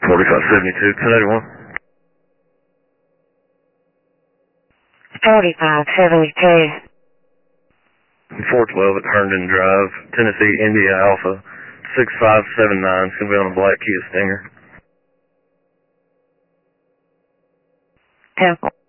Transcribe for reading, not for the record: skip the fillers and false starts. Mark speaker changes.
Speaker 1: 4572, 1081.
Speaker 2: 4572.
Speaker 1: 412 at Herndon Drive, Tennessee, India Alpha, 6579. It's going to be on a black Kia Stinger.
Speaker 2: 10.